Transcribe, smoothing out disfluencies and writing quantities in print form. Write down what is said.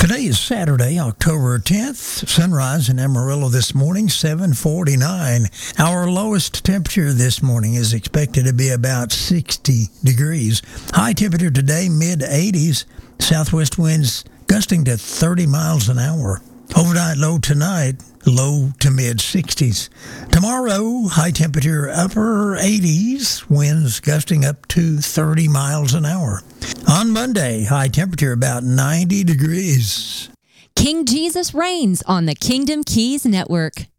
Today is Saturday, October 10th. Sunrise in Amarillo this morning, 7:49. Our lowest temperature this morning is expected to be about 60 degrees. High temperature today, mid-80s. Southwest winds gusting to 30 miles an hour. Overnight low tonight, low to mid-60s. Tomorrow, high temperature upper 80s, winds gusting up to 30 miles an hour. On Monday, high temperature about 90 degrees. King Jesus reigns on the Kingdom Keys Network.